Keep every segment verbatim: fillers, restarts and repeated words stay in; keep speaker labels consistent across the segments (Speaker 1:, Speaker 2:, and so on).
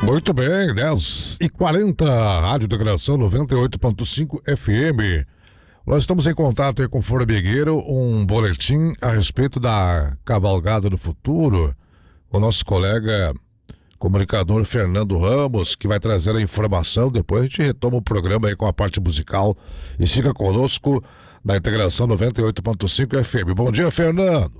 Speaker 1: Muito bem, dez e quarenta, Rádio Integração noventa e oito ponto cinco F M. Nós estamos em contato aí com o Formigueiro, um boletim a respeito da Cavalgada do Futuro. O nosso colega comunicador Fernando Ramos, que vai trazer a informação. Depois a gente retoma o programa aí com a parte musical e fica conosco na Integração noventa e oito ponto cinco F M. Bom dia, Fernando.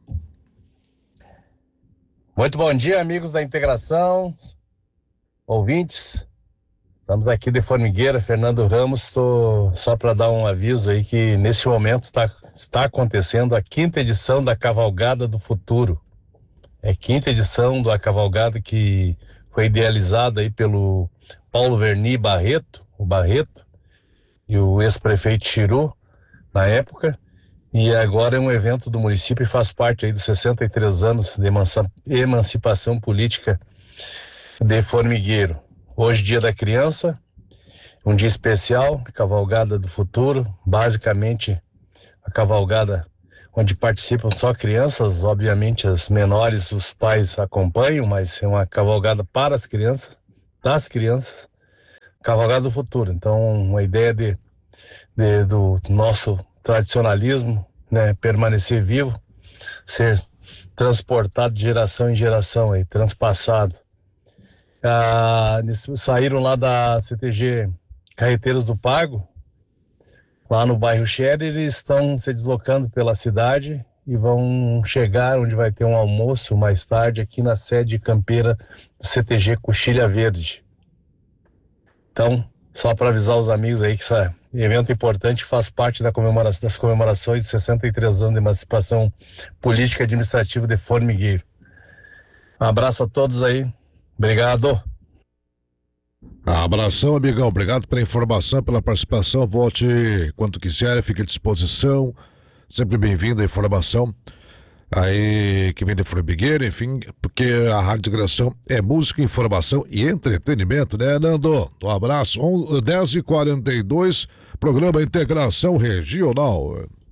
Speaker 2: Muito bom dia, amigos da Integração, ouvintes. Estamos aqui de Formigueira, Fernando Ramos. Tô só para dar um aviso aí que nesse momento tá, está acontecendo a quinta edição da Cavalgada do Futuro. É quinta edição da Cavalgada que foi idealizada aí pelo Paulo Verni Barreto, o Barreto, e o ex-prefeito Chiru, na época. E agora é um evento do município e faz parte aí dos sessenta e três anos de emancipação política de Formigueiro. Hoje, dia da criança, um dia especial, Cavalgada do Futuro, basicamente a cavalgada onde participam só crianças, obviamente as menores os pais acompanham, mas é uma cavalgada para as crianças, das crianças, Cavalgada do Futuro. Então, uma ideia de, de, do nosso tradicionalismo, né, permanecer vivo, ser transportado de geração em geração, aí, transpassado. Ah, saíram lá da C T G Carreteiras do Pago, lá no bairro Xere, eles estão se deslocando pela cidade e vão chegar onde vai ter um almoço mais tarde aqui na sede campeira do C T G Coxilha Verde. Então, só para avisar os amigos aí que esse evento importante faz parte da comemoração, das comemorações de sessenta e três anos de emancipação política e administrativa de Formigueiro. Um abraço a todos aí. Obrigado.
Speaker 1: Abração, amigão. Obrigado pela informação, pela participação. Volte quando quiser, fique à disposição. Sempre bem-vindo a informação aí que vem de Formigueiro, enfim, porque a Rádio Integração é música, informação e entretenimento, né, Nando? Um abraço. dez e quarenta e dois, programa Integração Regional.